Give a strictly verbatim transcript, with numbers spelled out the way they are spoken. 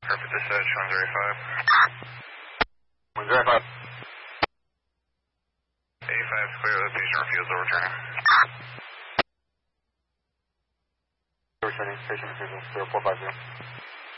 Perfect dispatch, one zero five. one zero five. eighty-five, clear the patient refusal returning. Returning, patient refusal, zero four five zero.